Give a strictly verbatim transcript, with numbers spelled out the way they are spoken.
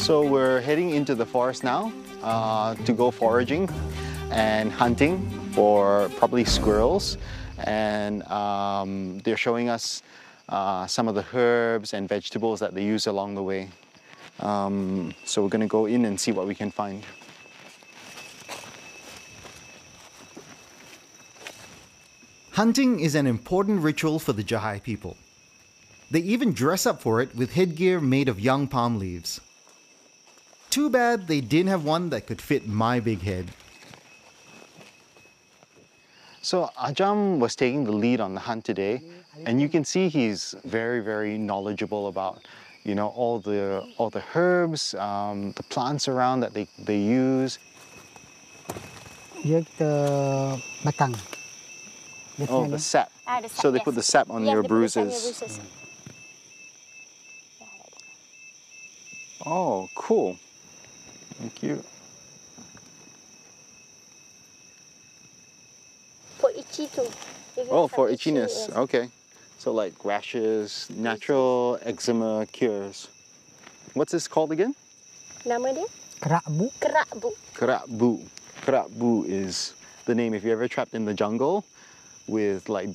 So we're heading into the forest now uh, to go foraging and hunting for probably squirrels. And um, they're showing us uh, some of the herbs and vegetables that they use along the way. Um, so we're going to go in and see what we can find. Hunting is an important ritual for the Jahai people. They even dress up for it with headgear made of young palm leaves. Too bad they didn't have one that could fit my big head. So Ajam was taking the lead on the hunt today, and you can see he's very, very knowledgeable about, you know, all the all the herbs, um, the plants around that they, they use. The batang. Oh, the sap. Ah, the sap, So they yes. put the sap on Yes, your they put the sap on bruises. your bruises. Oh, cool. Thank you. For itchy too. If you Oh, have for itchy, itchiness. yes. Okay. So like rashes, natural eczema cures. What's this called again? Nama dia? Kerak-bu. Kerak-bu. Kerak-bu. Kerak-bu is the name. If you're ever trapped in the jungle with like